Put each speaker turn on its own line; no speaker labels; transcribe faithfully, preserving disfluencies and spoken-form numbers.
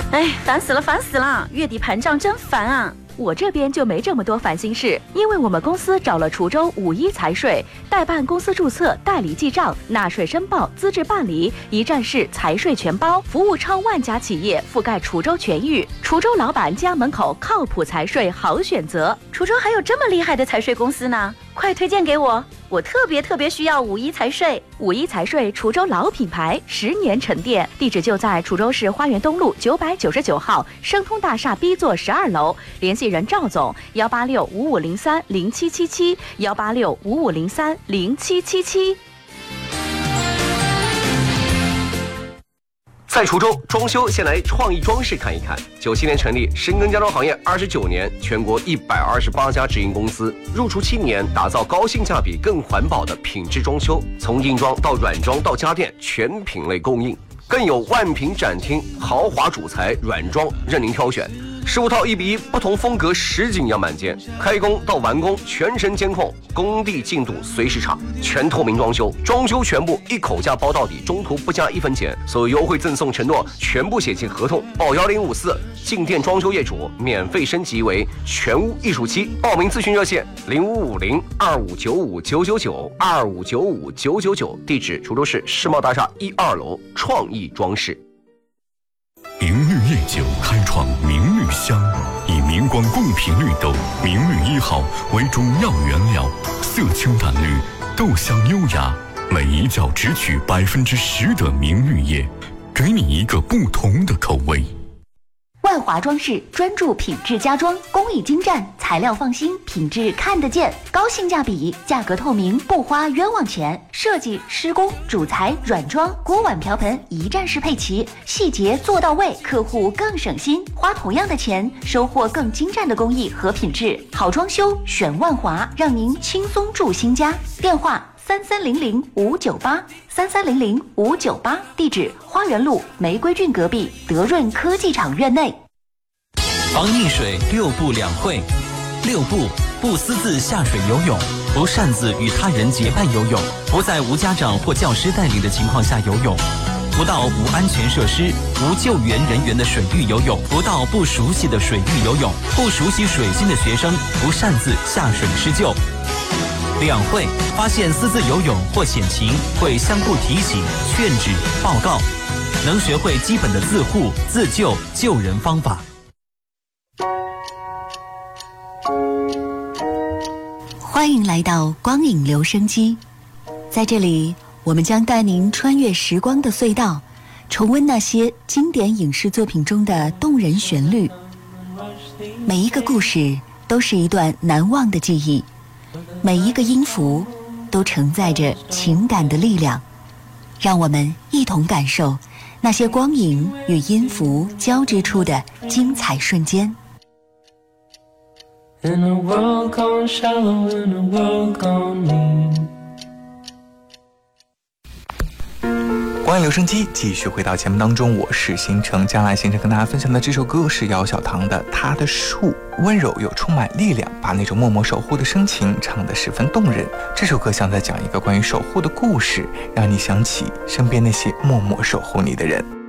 哎，烦死了，烦死了！月底盘账真烦啊！
我这边就没这么多烦心事，因为我们公司找了滁州五一财税，代办公司注册、代理记账、纳税申报、资质办理，一站式财税全包，服务超万家企业，覆盖滁州全域。滁州老板家门口靠谱财税好选择。
滁州还有这么厉害的财税公司呢？快推荐给我！我特别特别需要五一财税。
五一财税滁州老品牌，十年沉淀，地址就在滁州市花园东路九百九十九号生通大厦 B 座十二楼，联系人赵总幺八六五五零三零七七七幺八六五五零三零七七七。
在滁州装修，先来创意装饰看一看。九七年成立，深耕家装行业二十九年，全国一百二十八家直营公司，入驻七年，打造高性价比、更环保的品质装修，从硬装到软装到家电，全品类供应，更有万品展厅，豪华主材软装任您挑选。十五套一比一不同风格实景样板间，开工到完工全程监控，工地进度随时查，全透明装修，装修全部一口价包到底，中途不加一分钱，所有优惠赠送承诺全部写进合同，报幺零五四，进店装修业主免费升级为全屋艺术期，报名咨询热线零五五零二五九五九九九二五九五九九九，地址滁州市世贸大厦一二楼创意装饰。
明绿夜酒开创明绿香，以明光贡品绿豆明绿一号为主要原料，色清淡绿，豆香优雅，每一窖只取百分之十的明绿叶，给你一个不同的口味。
万华装饰专注品质家装，工艺精湛，材料放心，品质看得见，高性价比，价格透明，不花冤枉钱。设计、施工、主材、软装、锅碗瓢盆一站式配齐，细节做到位，客户更省心，花同样的钱，收获更精湛的工艺和品质。好装修选万华，让您轻松住新家。电话三三零零五九八三三零零五九八，地址花园路玫瑰郡隔壁德润科技厂院内。
防溺水六不两会：六不，不私自下水游泳，不擅自与他人结伴游泳，不在无家长或教师带领的情况下游泳，不到无安全设施、无救援人员的水域游泳，不到不熟悉的水域游泳，不熟悉水性的学生不擅自下水施救。两会，发现私自游泳或险情，会相互提醒、劝止、报告，能学会基本的自护、自救、救人方法。
欢迎来到光影留声机，在这里我们将带您穿越时光的隧道，重温那些经典影视作品中的动人旋律。每一个故事都是一段难忘的记忆，每一个音符都承载着情感的力量，让我们一同感受那些光影与音符交织出的精彩瞬间。
In a world gone shallow, in a world gone mean。
光影留声机继续回到节目当中，我是星辰。将来星辰跟大家分享的这首歌是姚小棠的《他的树》，温柔又充满力量，把那种默默守护的深情唱得十分动人。这首歌像在讲一个关于守护的故事，让你想起身边那些默默守护你的人。